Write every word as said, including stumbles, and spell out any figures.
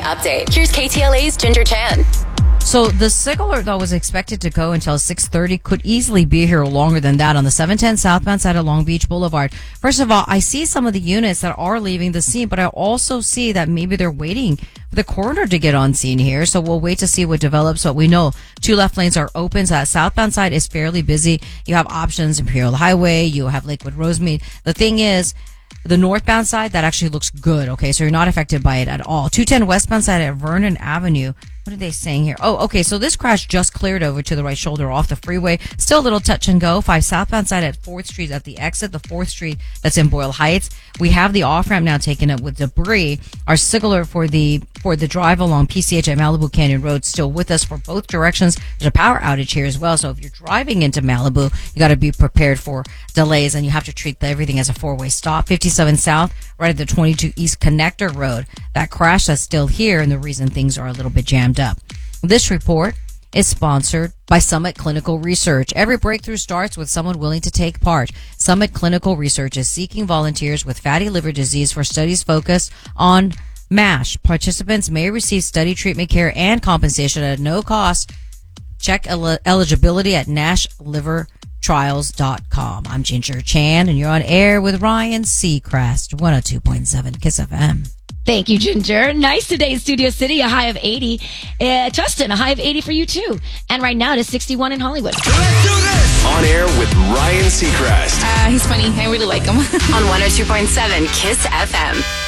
update. Here's K T L A's Ginger Chan. So the sick alert, though, was expected to go until six thirty, could easily be here longer than that on the seven ten southbound side of Long Beach Boulevard. First of all, I see some of the units that are leaving the scene, but I also see that maybe they're waiting for the coroner to get on scene here. So we'll wait to see what develops. But we know two left lanes are open. So that southbound side is fairly busy. You have options, Imperial Highway, you have Lakewood Rosemead. The thing is, the northbound side, that actually looks good, okay? So you're not affected by it at all. two ten westbound side at Vernon Avenue. What are they saying here? Oh, okay, so this crash just cleared over to the right shoulder off the freeway. Still a little touch and go. five southbound side at fourth Street at the exit, the fourth Street that's in Boyle Heights. We have the off-ramp now taken up with debris. Our signal for the for the drive along P C H at Malibu Canyon Road still with us for both directions. There's a power outage here as well, so if you're driving into Malibu, you got to be prepared for delays, and you have to treat everything as a four-way stop. fifty-seven South, right at the twenty-two East Connector Road. That crash that's still here, and the reason things are a little bit jammed up. This report is sponsored by Summit Clinical Research. Every breakthrough starts with someone willing to take part. Summit Clinical Research is seeking volunteers with fatty liver disease for studies focused on MASH. Participants may receive study treatment care and compensation at no cost. Check el- eligibility at nash liver trials dot com. I'm Ginger Chan, and you're on air with Ryan Seacrest, one oh two point seven Kiss F M. Thank you, Ginger. Nice today in Studio City, a high of eighty. Uh, Tustin, a high of eighty for you, too. And right now, it is sixty-one in Hollywood. Let's do this! On air with Ryan Seacrest. Uh, he's funny. I really like him. On one oh two point seven Kiss F M.